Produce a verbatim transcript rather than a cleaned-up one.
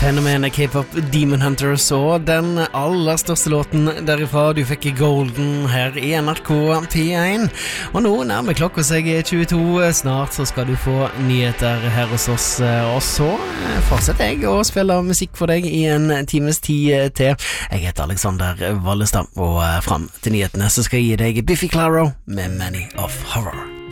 Fenomenet K-pop Demon Hunters og den aller største låten derifra. Du fikk Golden her i N R K P én. Og nå nærmer klokka seg tjueto. Snart så skal du få nyheter her hos oss. Og så fortsetter jeg å spille musikk for deg i en times tid til. Jeg heter Alexander Wallestad, og fram til nyhetene så skal jeg gi deg Biffy Clyro med Many of Horror.